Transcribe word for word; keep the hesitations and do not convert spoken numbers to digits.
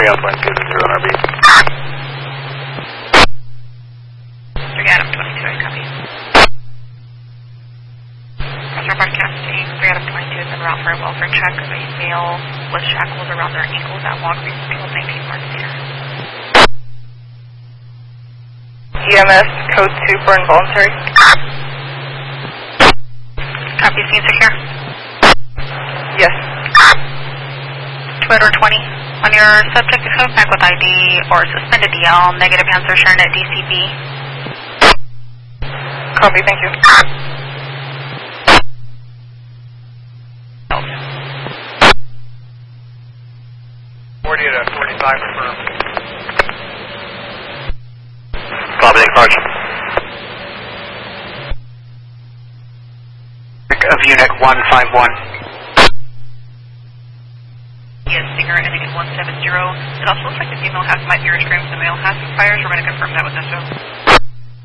three Alpine two zero R B. three Adam twenty-two, I copy. Roger, broadcasting three Adam twenty-two is en route for a welfare check of a male with shackles around their ankles at Walgreens Field, nineteen Mark Theater. E M S code two for involuntary. Copy, scene secure. Yes. Twitter twenty. On your subject is coming back with I D or suspended D L, negative answer sharing at D C B. Copy, thank you. forty to forty-five confirmed. Copy, thanks, of Unit one five one. Yes, Stinger ending in one seven zero. It also looks like the female has might be restrained, the male has some fires. We're going to confirm that with S O.